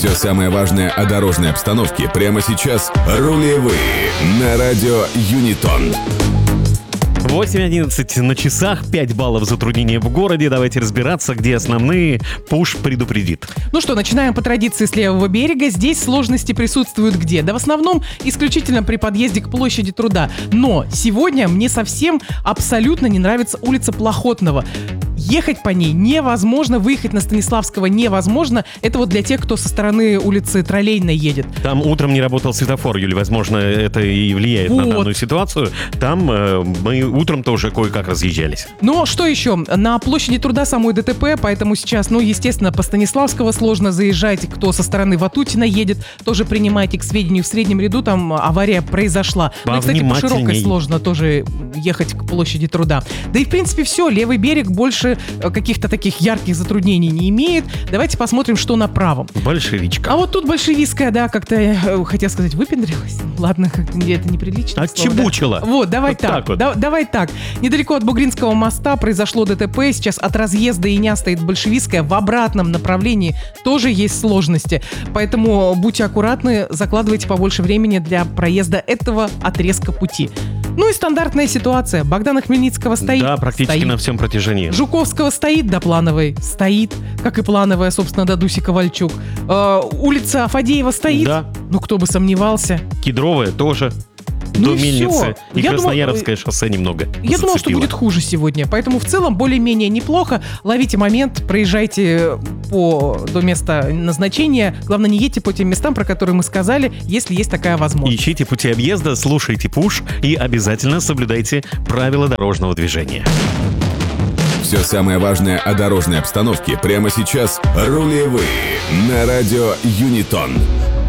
Все самое важное о дорожной обстановке прямо сейчас. Рулевые на радио Юнитон. 8:11 на часах, 5 баллов затруднения в городе. Давайте разбираться, где основные. Пуш предупредит. Ну что, начинаем по традиции с левого берега. Здесь сложности присутствуют где? Да в основном исключительно при подъезде к площади Труда. Но сегодня мне совсем абсолютно не нравится улица Плохотного. Ехать по ней невозможно, выехать на Станиславского невозможно. Это вот для тех, кто со стороны улицы Троллейной едет. Там утром не работал светофор, Юль, возможно, это и влияет на данную ситуацию. Там мы утром тоже кое-как разъезжались. Но что еще? На площади Труда самой ДТП, поэтому сейчас, естественно, по Станиславского сложно заезжать. Кто со стороны Ватутина едет, тоже принимайте к сведению. В среднем ряду там авария произошла. Ну и, кстати, по Широкой сложно тоже ехать к площади Труда. Да и, в принципе, все. Левый берег больше каких-то таких ярких затруднений не имеет. Давайте посмотрим, что на правом. Большевичка. А вот тут большевистская, да, как-то, хотел сказать, выпендрилась. Ладно, как-то это неприлично. Отчебучила. Да. Вот, давай вот так. Давай так. Недалеко от Бугринского моста произошло ДТП. Сейчас от разъезда Иня стоит большевистская. В обратном направлении тоже есть сложности. Поэтому будьте аккуратны, закладывайте побольше времени для проезда этого отрезка пути. Ну и стандартная ситуация. Богдана Хмельницкого стоит. Да, практически на всем протяжении. Жуковского стоит до Плановой. Стоит. Как и Плановая, собственно, до Дуси Ковальчук. Улица Фадеева стоит. Да. Ну, кто бы сомневался. Кедровая тоже. До Мельницы. И Краснояровское шоссе немного Я думал, что будет хуже сегодня. Поэтому в целом более-менее неплохо. Ловите момент, проезжайте до места назначения. Главное, не едьте по тем местам, про которые мы сказали, если есть такая возможность. Ищите пути объезда, слушайте Пуш и обязательно соблюдайте правила дорожного движения. Все самое важное о дорожной обстановке прямо сейчас. Рулевые на радио Юнитон.